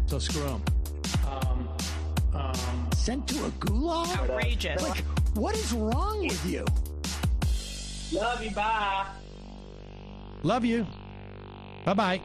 So screw them. Sent to a gulag? Outrageous. Like, what is wrong with you? Love you, bye. Love you. Bye-bye.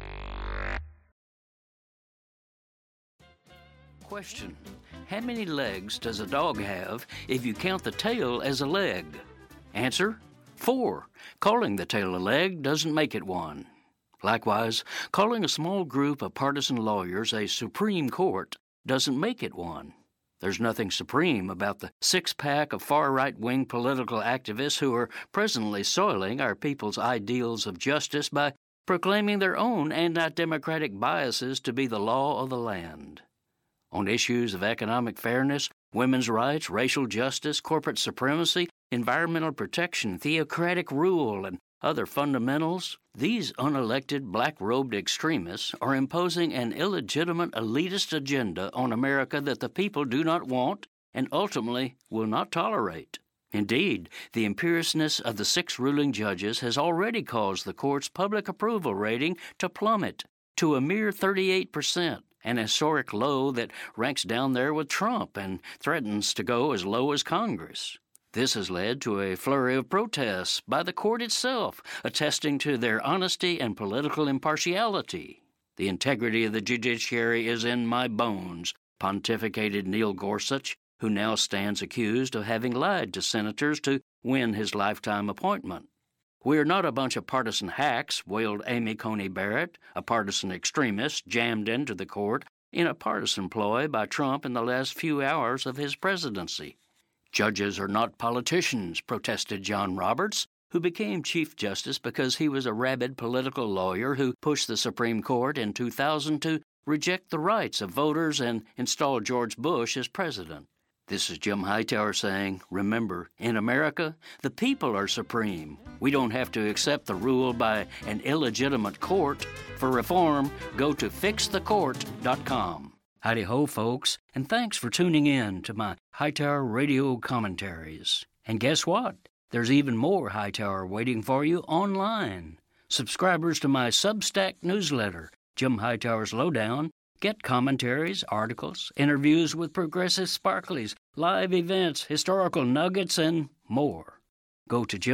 Question: how many legs does a dog have if you count the tail as a leg? Answer: 4. Calling the tail a leg doesn't make it one. Likewise, calling a small group of partisan lawyers a Supreme Court doesn't make it one. There's nothing supreme about the six-pack of far-right-wing political activists who are presently soiling our people's ideals of justice by proclaiming their own anti-democratic biases to be the law of the land. On issues of economic fairness, women's rights, racial justice, corporate supremacy, environmental protection, theocratic rule, and other fundamentals, these unelected black-robed extremists are imposing an illegitimate elitist agenda on America that the people do not want and ultimately will not tolerate. Indeed, the imperiousness of the 6 ruling judges has already caused the court's public approval rating to plummet to a mere 38%, an historic low that ranks down there with Trump and threatens to go as low as Congress. This has led to a flurry of protests by the court itself, attesting to their honesty and political impartiality. The integrity of the judiciary is in my bones, pontificated Neil Gorsuch, who now stands accused of having lied to senators to win his lifetime appointment. "We are not a bunch of partisan hacks," wailed Amy Coney Barrett, a partisan extremist jammed into the court in a partisan ploy by Trump in the last few hours of his presidency. "Judges are not politicians," protested John Roberts, who became Chief Justice because he was a rabid political lawyer who pushed the Supreme Court in 2000 to reject the rights of voters and install George Bush as president. This is Jim Hightower saying, remember, in America, the people are supreme. We don't have to accept the rule by an illegitimate court. For reform, go to fixthecourt.com. Howdy-ho, folks, and thanks for tuning in to my Hightower radio commentaries. And guess what? There's even more Hightower waiting for you online. Subscribers to my Substack newsletter, Jim Hightower's Lowdown, get commentaries, articles, interviews with progressive sparklies, live events, historical nuggets, and more. Go to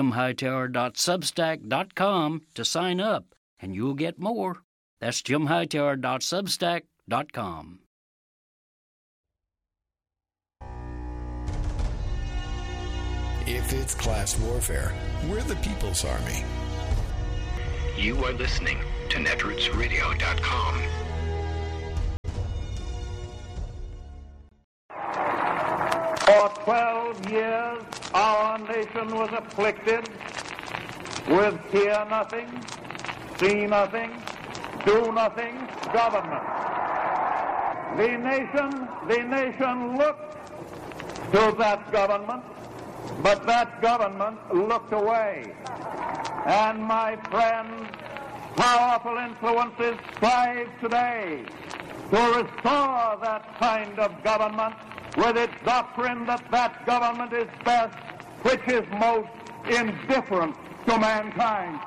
jimhightower.substack.com to sign up, and you'll get more. That's jimhightower.substack.com. If it's class warfare, we're the People's Army. You are listening to netrootsradio.com. For 12 years, our nation was afflicted with hear nothing, see nothing, do nothing government. The nation looked to that government, but that government looked away. And my friends, powerful influences strive today to restore that kind of government with its doctrine that that government is best which is most indifferent to mankind.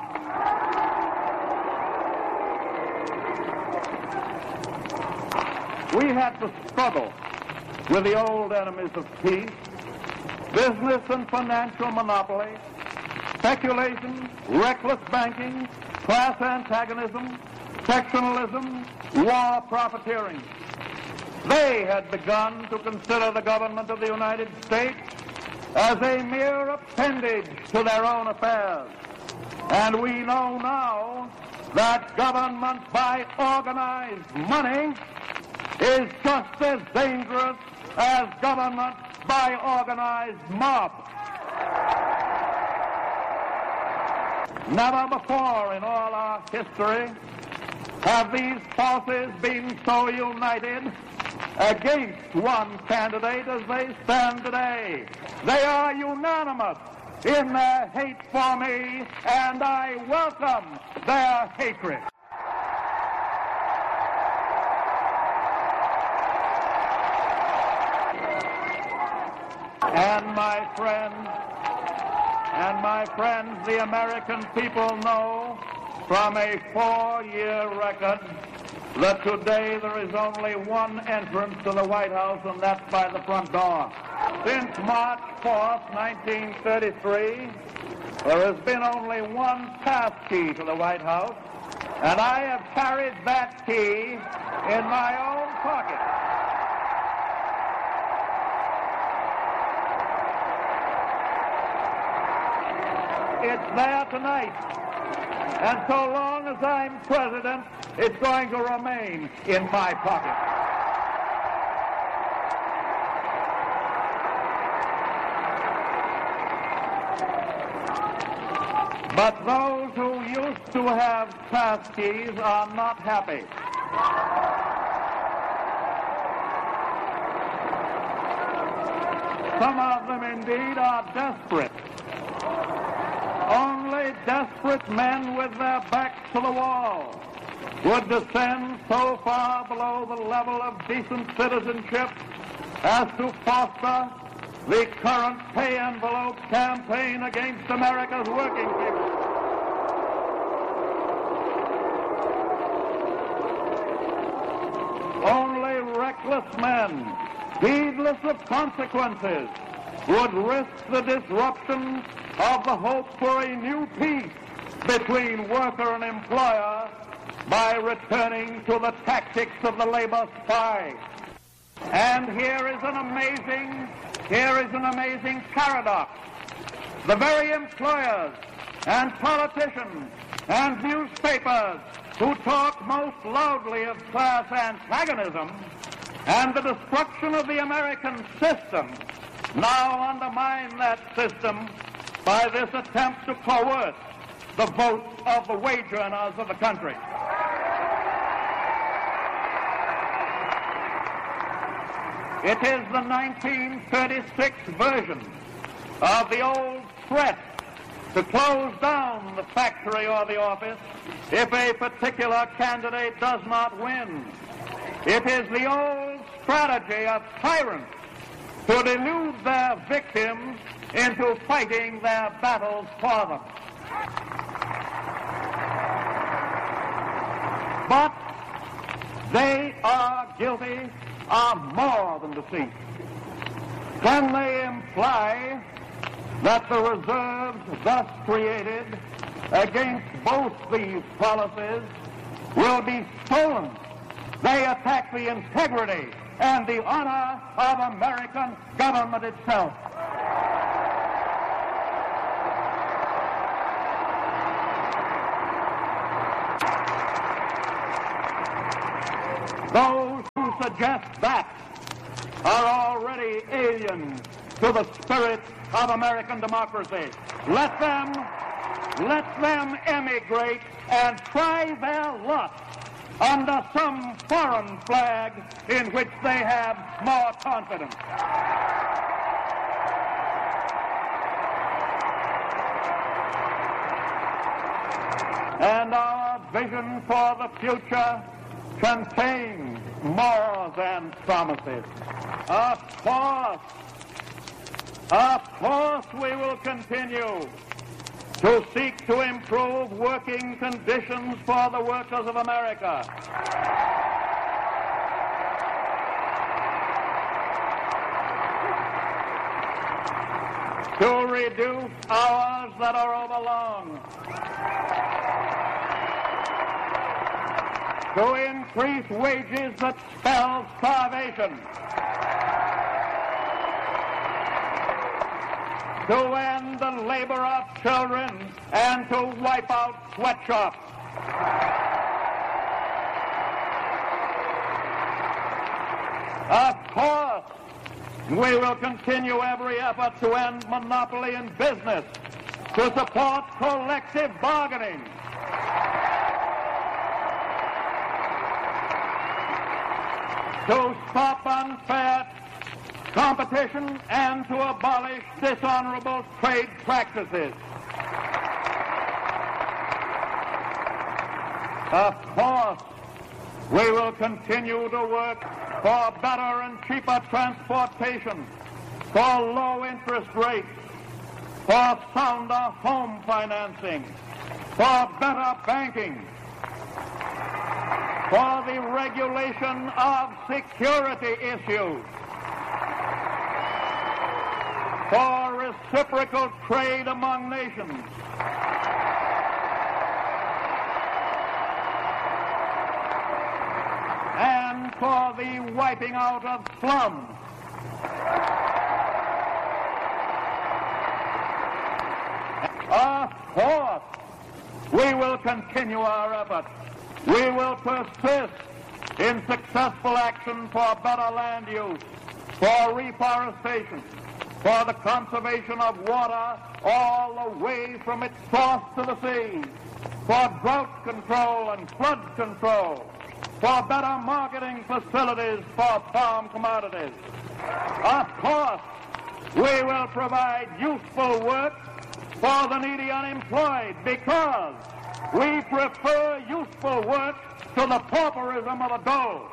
We had to struggle with the old enemies of peace, business and financial monopoly, speculation, reckless banking, class antagonism, sectionalism, war profiteering. They had begun to consider the government of the United States as a mere appendage to their own affairs. And we know now that government by organized money is just as dangerous as government by organized mob. Never before in all our history have these forces been so united against one candidate as they stand today. They are unanimous in their hate for me, and I welcome their hatred. And my friends, the American people know from a 4-year record that today there is only one entrance to the White House, and that's by the front door. Since March 4th, 1933, there has been only one pass key to the White House, and I have carried that key in my own pocket. It's there tonight, and so long as I'm president, it's going to remain in my pocket. But those who used to have pass keys are not happy. Some of them indeed are desperate. Only desperate men with their backs to the wall would descend so far below the level of decent citizenship as to foster the current pay envelope campaign against America's working people. Only reckless men, heedless of consequences, would risk the disruption of the hope for a new peace between worker and employer by returning to the tactics of the labor spy. And here is an amazing paradox. The very employers and politicians and newspapers who talk most loudly of class antagonism and the destruction of the American system now undermine that system by this attempt to coerce the votes of the wage earners of the country. It is the 1936 version of the old threat to close down the factory or the office if a particular candidate does not win. It is the old strategy of tyrants to delude their victims into fighting their battles for them. But they are guilty of more than deceit. Can they imply that the reserves thus created against both these policies will be stolen? They attack the integrity and the honor of American government itself. Those who suggest that are already alien to the spirit of American democracy. Let them emigrate and try their luck under some foreign flag in which they have more confidence. And our vision for the future contains more than promises. Of course we will continue to seek to improve working conditions for the workers of America. To reduce hours that are overlong. To increase wages that spell starvation. To end the labor of children and to wipe out sweatshops. Of course, we will continue every effort to end monopoly in business, to support collective bargaining, to stop unfair competition and to abolish dishonorable trade practices. Of course, we will continue to work for better and cheaper transportation, for low interest rates, for sounder home financing, for better banking. for the regulation of security issues, for reciprocal trade among nations, and for the wiping out of slums. Of course, we will continue our efforts. We will persist in successful action for better land use, for reforestation, for the conservation of water all the way from its source to the sea, for drought control and flood control, for better marketing facilities for farm commodities. Of course, we will provide useful work for the needy unemployed because we prefer useful work to the pauperism of a dole.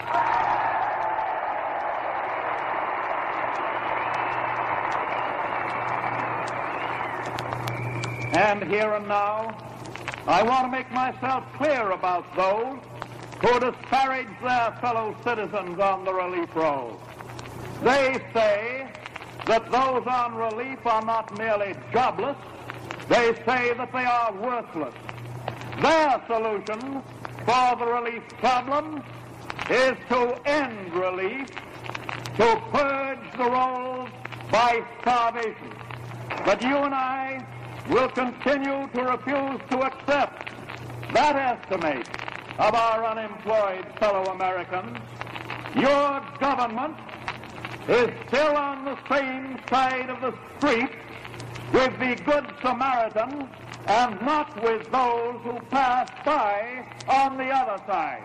And here and now, I want to make myself clear about those who disparage their fellow citizens on the relief roll. They say that those on relief are not merely jobless, they say that they are worthless. Their solution for the relief problem is to end relief, to purge the rolls by starvation. But you and I will continue to refuse to accept that estimate of our unemployed fellow Americans. Your government is still on the same side of the street with the Good Samaritans and not with those who pass by on the other side.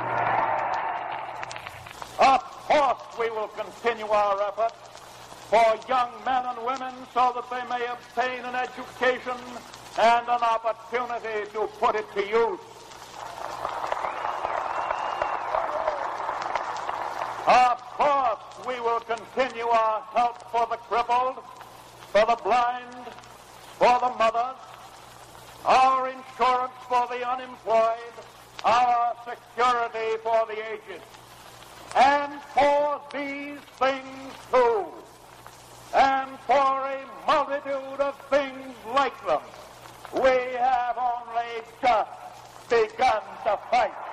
Of course, we will continue our efforts for young men and women so that they may obtain an education and an opportunity to put it to use. Of course, we will continue our help for the crippled, for the blind, for the mothers, our insurance for the unemployed, our security for the aged. And for these things too, and for a multitude of things like them, we have only just begun to fight.